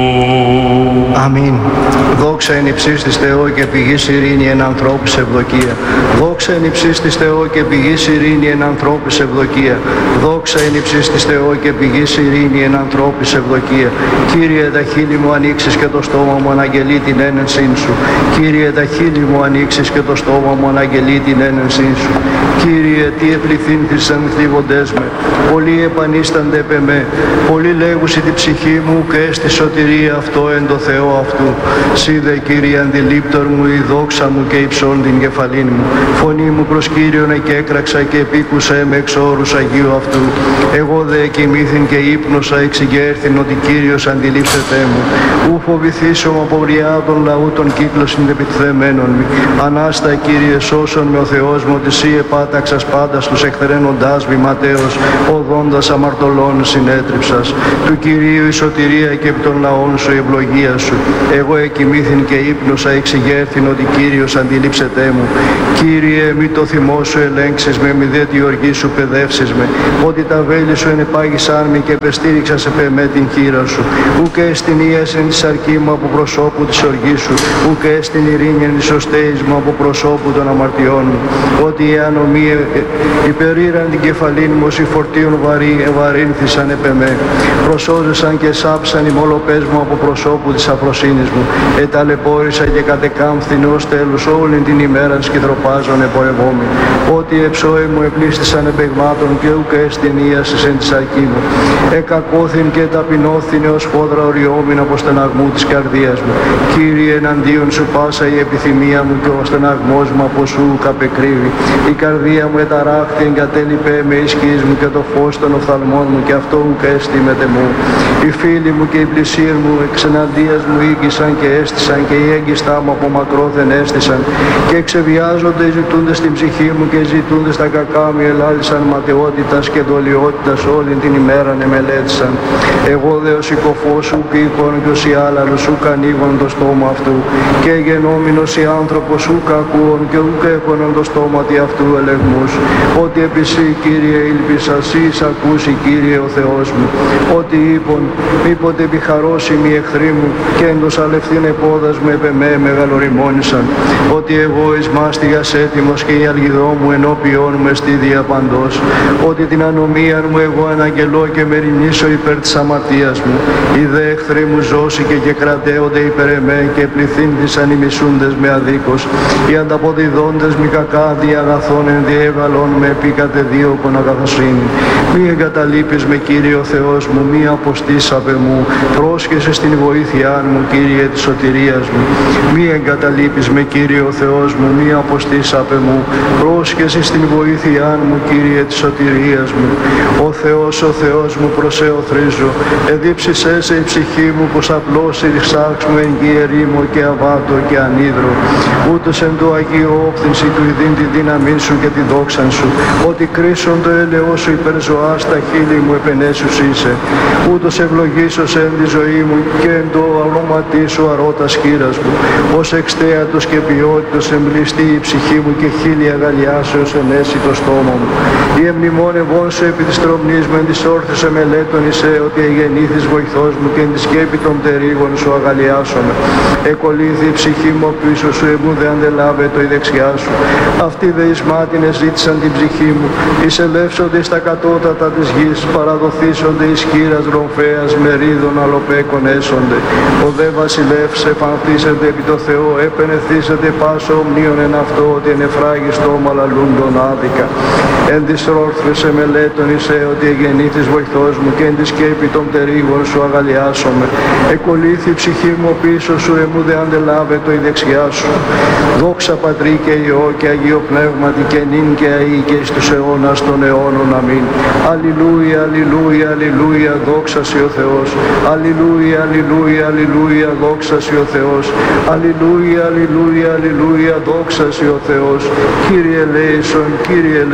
Αμήν. Δόξα εν υψής της Θεό και πηγής ειρήνη εν ανθρώπης ευδοκία. Δόξα εν υψής της Θεό και πηγής ειρήνη εν ανθρώπης ευδοκία. Δόξα εν υψής της Θεό και πηγής ειρήνη εν ανθρώπης ευδοκία. Κύριε, τα χείλη μου ανοίξεις και το στόμα μου αναγγελεί την ένεσήν σου. Κύριε, τα χείλη μου ανοίξεις και το στόμα μου αναγγελεί την ένεσήν σου. Κύριε, τι επληθύνθησαν θλίβοντές με. Πολλοί επανίστανται επ' εμέ. Πολλοί λέγουσι την ψυχή μου και στη σωτηρία αυτό εν το Θεό αυτού. Σίδε, Κύριε, αντιλήπτορ μου, η δόξα μου και υψών την κεφαλήν μου. Φωνή μου προς Κύριον εκέκραξα και επίκουσα με εξ όρους Αγίου αυτού. Εγώ δε κοιμήθην και ύπνωσα εξηγέρθην ότι Κύριος αντιλήψεται μου. Ου φοβηθήσω από βριά των λαού των κύκλων συντεπιθεμένων μη. Ανάστα, Κύριε, σώσον με ο Θεός μου, ότι εσύ επάταξας πάντα τους εκθραίνοντάς μη ματέως, οδόντας αμαρτωλών συνέτριψας. Του Κυρίου η σωτηρία και επί των λαών σου η ευλογία σου. Εγώ εκοιμήθην και ύπνωσα εξηγέρθην ότι Κύριος αντιλήψεται μου. Κύριε, μη το θυμό σου ελέγξεις με, μη δε τη οργή σου παιδεύσεις με. Ότι τα βέλη σου ενεπάγησαν με και επεστήριξας επ' εμέ την χείρα σου. Ουκ στην ίασεν τη αρκή μου από προσώπου της οργής σου. Ουκ στην ειρήνη εν της οστέης μου από προσώπου των αμαρτιών μου. Ότι οι ανομοί υπερήραν την κεφαλήν μου, οι φορτίων ευαρύνθησαν επ' εμέ. Προσώζεσαν και σάψαν οι μολοπές μου από προσώπου της αφροσύνης μου. Εταλαιπώρησα και κατεκάμφθην ως τέλους όλη την ημέρα σκυδροπάζων επορευόμη. Ότι εψώοι μου επλήστησαν επεγμάτων και ουκ στην ίασης εν της αρκή μου. Εκακώθην και ταπεινώθην ως φόδρα οριόμην από στεναγμού της καρδίας μου. Κύριε, εναντίον σου πάσα η επιθυμία μου και ο στεναγμός μου από σου καπεκρύβει. Η καρδία μου εταράχθη εγκατέλειπε με ισχύς μου και το φως των οφθαλμών μου και αυτό ουκ έστιμεται μου. Οι φίλοι μου και οι πλησίοι μου εξεναντίας μου ήγησαν και έστησαν και οι έγκυστά μου από μακρόθεν έστησαν και εξεβιάζονται οι ζητούντες στην ψυχή μου και οι ζητούντες τα κακά μου ελάλησαν ματαιότητας και δολιότητας όλη την ημέρα μελέτησαν. Εγώ δε ο συκοφός σου πήκον και ως οι άλλαλος σου ανοίγον το στόμα αυτού και γενόμενος οι άνθρωπος σου κακούον και ουκ έκονον το στόμα τι αυτού ελεγμούς. Ότι επί σύ, Κύριε, ήλπισα σείς ακούσει, Κύριε ο Θεός μου. Ότι είπον μήποτε επιχαρώσει μη εχθροί μου και εντός αλευθύν επόδας με επ' εμέ μεγαλοριμόνησαν. Ότι εγώ εις μάστιγας έτοιμος και η αλγιδό μου ενώπιόν μου εστίδια παντός. Ότι την ανομίαν μου εγώ αναγγελώ και μεριμνήσω υπέρ της αμαρτίας μου. Οι δε εχθροί μου ζώσει και κρατέονται υπέρ εμέ και πληθύνθησαν οι μισούντες με αδίκως. Οι ανταποδιδόντες μη κακά διαγαθών εν διέβαλον με επίκατε δίωκον αγαθοσύνη. Μη εγκαταλείπεις με, Κύριε ο Θεός μου, μη αποστείς απ' εμού. Πρόσχεσαι στην βοήθειά μου, Κύριε της σωτηρίας μου. Μη εγκαταλείπεις με, Κύριε ο Θεός μου, μη αποστείς απ' εμού. Πρόσχεσαι στην βοήθειά μου, Κύριε της σωτηρίας μου. Ο Θεός μου προσεωθρίζω. Εδίψησέ σε η ψυχή μου πως απλώς ριξάξ μου εν γη ερήμο και αβάτο και ανίδρο. Ούτως εν το Αγίο όφθυνση του ειδήν τη δύναμή σου και τη δόξαν σου. Ότι κρίσον το έλεος σου υπερζωά στα χείλη μου επενέσους είσαι. Ούτως ευλογήσος εν τη ζωή μου και εν το αρώματί σου αρώτας χείρας μου. Ως εξτέατος και ποιότητος εμπληστεί η ψυχή μου και χείλη αγαλιάσεως ενέσει το στόμα μου. Η εμνημόνευόν σου επί της τρομνής μου εν της όρθιος εμελέτων είσαι ότι εγεννήθης βοηθός μου και εν τη σκέπη των πτερίγων σου αγαλιάσομαι. Εκολύθη η ψυχή μου πίσω σου εμού δε αντελάβετο η δεξιά σου. Αυτοί δε εις μάτινες ζήτησαν την ψυχή μου. Εισελεύσονται στα κατώτατα της γης, παραδοθήσονται εις χείρας ρομφέας μερίδων αλοπέκων έσονται. Ο δε βασιλεύς επανθήσεται επί το Θεό, επενεθήσεται πάσο ομνίων εν αυτό ότι εν εφράγιστο μαλαλούντον άδικα. Εν της όρθρης εμελέτων είσαι ότι εγεννήθης βοηθός μου και εν τη σκέπη των πτερίγων σου αγαλιάσομαι. Εκολύθη η ψυχή μου πίσω σου εμού δε αντελάβετο η δεξιά σου. Δόξα Πατρί και Υιό και Αγίο Πνεύματι και νυν και αεί και εις τους αιώνας των αιώνων. Αμήν. Αλληλούια, αλληλούια, αλληλούια, δόξα σοι ο Θεός. Αλληλούια, αλληλούια, αλληλούια, δόξα σοι ο Θεός. Αλληλούια, αλληλούια, αλληλούια, δόξα σοι ο Θεός. Κύριε ελέησον, Κύριε ελέησον,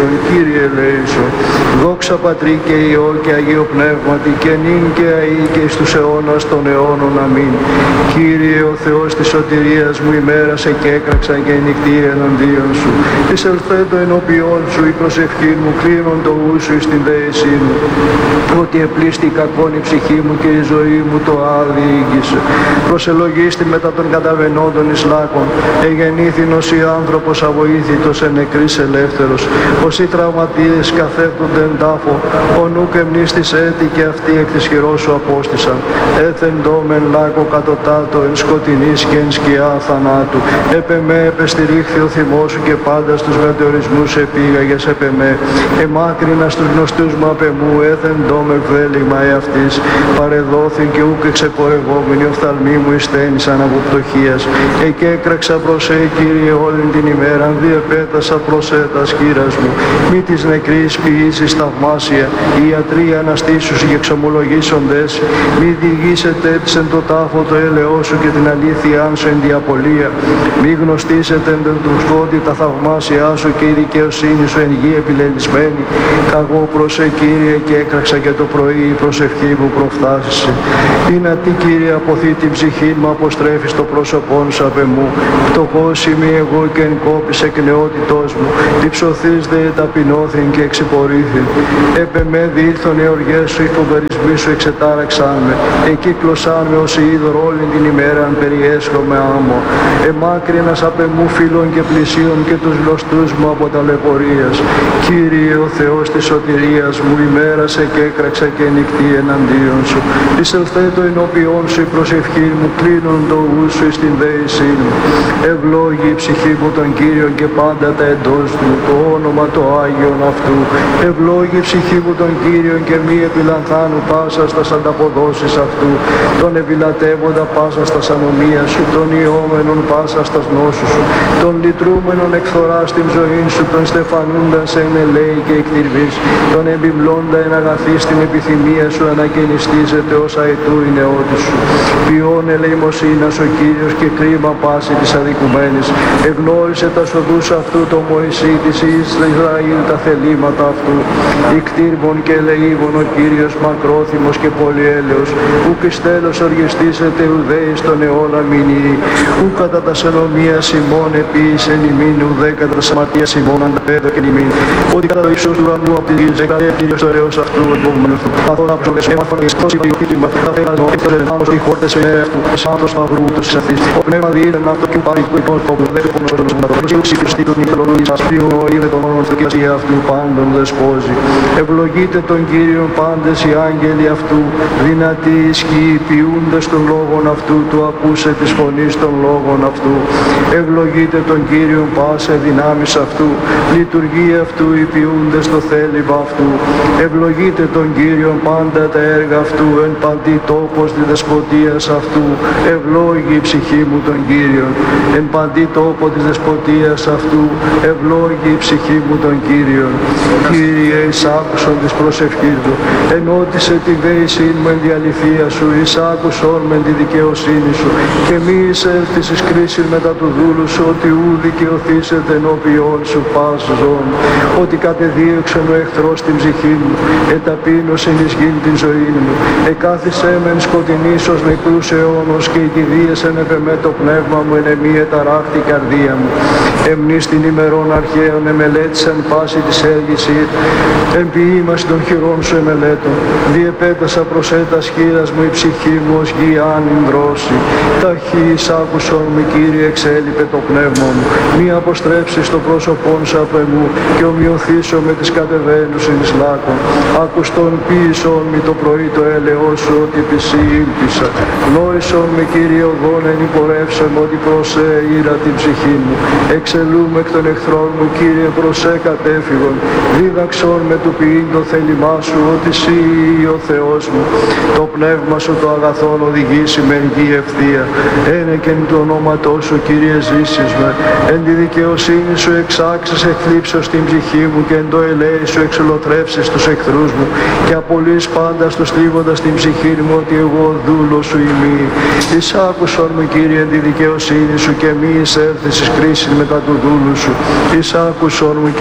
ελέησον, Κύριε ελέησον. Δόξα Πατρί και Υιό και Αγίο Πνεύματι, και νυν και αεί και εις τους αιώνας των αιώνων. Αμήν. Κύριε ο Θεός της σωτηρίας μου, ημέρασε και έκραξα και νυχτή εναντίον σου. Εισελθέτω ενώπιόν σου η προσευχή μου, κλείνον το ου σου εις την δέησή μου. Ότι επλήστη κακόν η ψυχή μου και η ζωή μου το άδει ήγησε. Προσελογίστη μετά των καταβενόντων εις λάκων, εγεννήθην ως η άνθρωπος αβοήθητος εν νεκρής ελεύθερος. Ως οι τραυματίες καθέφτονται εν τάφο, ο νουκ εμνίστης έτη και αυτοί εκ της χειρός σου απόστησαν. Έθεν δόμεν λάκο κατωτάτο εν σκοτεινής και εν σκιά θανάτου. Επ' εμέ επεστηρίχθη ο θυμός σου και πάντα στους μετεωρισμούς επήγαγες επ' εμέ. Εμάκρινα στους γνωστούς μου απ' εμού, έθεν δόμε βδέλημα εαυτής. Παρεδόθην και ούκ εξεπορευόμενοι οφθαλμοί μου εισθένησαν από πτωχίας. Εκέκραξα προς Κύριε όλην την ημέραν, διεπέτασα προς τας χείρας μου. Μη της νεκρής ποιήσεις θαυμάσια, οι ιατροί αναστήσους και εξομολογήσοντες. Μη διηγήσετε της εν το τάφο το έλεό σου και την αλήθειά σου εν διαπολία. Μη γνωστήσετε εν του σκότη τα θαυμάσια σου και η δικαιοσύνη σου εν γη επιλελισμένη. Καγώ προς Κύριε και έκραξα και το πρωί η προσευχή μου προφθάσισε. Δυνατή Κύριε αποθεί την ψυχή μου, αποστρέφεις το πρόσωπόν σου απ' εμού. Φτωχός είμαι εγώ και εν κόπης εκ νεότητός μου. Διψωθείς δε ταπεινώθην και εξυπορήθην. Επ' εμέ διήλθον οι οργές σου, οι φοβερισμοί σου εξετάραξαν με. Εκύκλωσαν με ως είδωρ όλη την ημέραν περιέσχομαι άμμο. Εμάκρυνας απ' εμού φίλων και πλησίων και τους γνωστούς μου από ταλαιπωρίας. Κύριε ο Θεός της σωτηρίας μου, ημέρασε και έκραξα και νυχτή εναντίον σου. Εισελθέτω ενώπιόν σου η προσευχή μου, κλείνον το ου σου εις την δέησή μου. Ευλόγη η ψυχή μου τον Κύριον και πάντα τα εντός του, το όνομα το Άγιον αυτού. Ευλόγη η ψυχή μου τον Κύριον και μη επιλανθάνου πάσα στας ανταποδόσεις αυτού. Τον επιλατεύοντα πάσα στας ανομίας σου, τον ιόμενον πάσα στας νόσους σου. Τον λυτρούμενον εκθορά στην ζωή σου, τον στεφανούντα σε εν ελέη και εκτυρβής. Τον εμπιμπλώντα εν αγαθή στην επιθυμία σου, ανακαινιστίζεται ως αετού η νεότης σου. Ποιόν ελεημοσύνας ο Κύριος και κρίμα πάση της αδικουμένης. Εγνώρισε τα οδούς αυτού το Μωυσή της Ισραήλ τα θελήματα αυτού. Ικτήρμον και ελεήμον ο Κύριος μακρόθυμος και πολυέλεος. Ουκ εις τέλος οργιστήσετε ουδέης τον αιώνα μηνύει. Ουκ κατά τα σενομίας ημών επίησεν ημίν, ουδέ κατά τα σαματίας ημών ανταπέδω και ημίν. Ότι κατά το ύψος του ουρανού απ' τη γης εκράτει Κύριος το ρέος αυτού επόμενου αυτού. Αθώνα από ζωές έμαθαν εις τόση ποιοτήτημα. Θα φέραν ο έκτος ελεγχάμος οι χόρτες σε ημέρα αυτού. Σάντος μαυρού τους εισαθείς. Ο πνεύμα διήλεν αυτό και πάρει του εικόνου τόπου. Δεν του πόνος πέρνος μοντατός. Και ούξι Χριστήτος νυχτολογής μας. Ποιον ο είδε τον όνον θεκιασία αυτού πάντων δεσπόζει. Ευλογείτε τον Κύριον πάντες οι άγγελοι αυτού. Δυνατοί ισχύοι ποιούντες των λόγων αυτού. Του ακούσε της φωνής των λόγων αυτού. Ευλογείτε τον Κύριον πάσε δυνάμεις αυτού. Λειτουργεί αυτού οι ποιούντες το θέλημα αυτού. Ευλογείτε τον Κύριον πάντα τα έργα αυτού. Εν παντή τόπος τη δεσποτείας αυτού. Ευλόγη η ψυχή μου τον Κύριον. Εν παντή τόπο της δεσποτείας αυτού. Ευλόγη η ψυχή μου τον Κύριον. Κύριε εισάκουσον της προσευχής μου. Ενώτισε τη δέησή μου εν τη αληθεία σου. Εισάκουσον με τη δικαιοσύνη σου. Και μη εισέλθεις εις κρίσιν μετά του δούλου σου. Ότι ου δικαιωθήσετε ενώπιον σου πας ζών. Ότι κατεδίωξεν ο εχθρός την ψυχή μου. Εταπείνωσεν εις γην την ζωή μου. Εκάθισέ μεν σκοτεινής ως νεκρούς αιώνος και οικηδίεσεν επ' εμέ το πνεύμα μου εν εμή εταράχτη καρδία μου. Εμνείς την ημερών αρχαίων εμελέτησαν πάση της έργησή. Εν ποιήμαση των χειρών σου εμελέτων. Διεπέτασα προς έτας χείρας μου η ψυχή μου ως γη άνην δρόση. Ταχύ άκουσον με Κύριε εξέλιπε το πνεύμα μου. Μη αποστρέψεις το πρόσωπόν σου απ' εμού και ομοιωθήσω με τις κατεβαίνουσιν εις λάκων. Ακουστον ποιησον μη το πρωί το έλεος σου ότι πισή ήλπισα. Γνώρισον με Κύριε οδόν εν υπορεύσον ότι προσέ ήρα την ψυχή μου. Εξελούμε εκ των εχθρών μου Κύριε προσέ κατέφυγον. Δίδαξον με του ποιήν το θέλημά σου ότι εσύ ο Θεός μου. Το πνεύμα σου το αγαθόν οδηγήσει με γη ευθεία. Ένεκεν του ονόματός σου Κύριε ζήσεις με. Εν τη δικαιοσύνη σου εξάξεις εχθλίψεως την ψυχή μου και εν το ελέη σου εξολοτρεύσεις τους εχθρούς μου. Και απολύς πάντα στους θλίβοντας την ψυχή μου ότι εγώ δούλος σου ημί. Εισάκουσον μου Κύριε εν τη δικαιοσύνη σου και μη εισέλθεις εις κρίσιν μετά του δούλου σου. Εισάκουσον μου Κύριε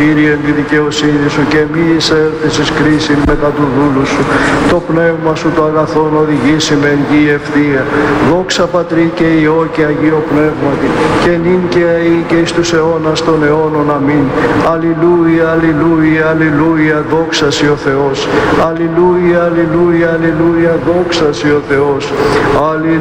Κύριε, εν τη δικαιοσύνη σου και μη εισέρθεις εις κρίσιν μετά του δούλου σου. Το πνεύμα σου το αγαθόν οδηγήσει με εν γη ευθεία. Δόξα Πατρί και Υιό και Αγίο Πνεύματι, και νυν και αεί και εις τους αιώνας των αιώνων. Αμήν. Αλληλούια, αλληλούια, αλληλούια, δόξα σοι ο Θεός. Αλληλούια, αλληλούια, αλληλούια, δόξα σοι ο Θεός.